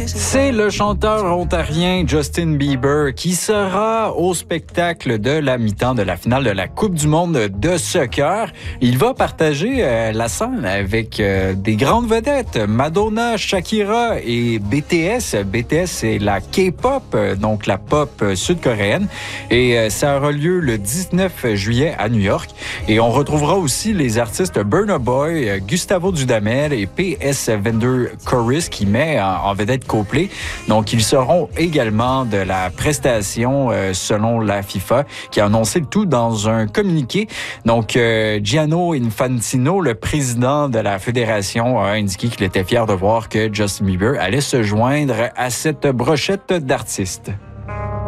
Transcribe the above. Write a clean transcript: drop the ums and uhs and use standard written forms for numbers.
C'est le chanteur ontarien Justin Bieber qui sera au spectacle de la mi-temps de la finale de la Coupe du monde de soccer. Il va partager la scène avec des grandes vedettes, Madonna, Shakira et BTS. BTS, c'est la K-pop, donc la pop sud-coréenne. Et ça aura lieu le 19 juillet à New York. Et on retrouvera aussi les artistes Burna Boy, Gustavo Dudamel et PS Vendor Chorus qui met en vedette Coldplay. Donc, ils seront également de la prestation selon la FIFA qui a annoncé le tout dans un communiqué. Donc, Gianni Infantino, le président de la fédération, a indiqué qu'il était fier de voir que Justin Bieber allait se joindre à cette brochette d'artistes.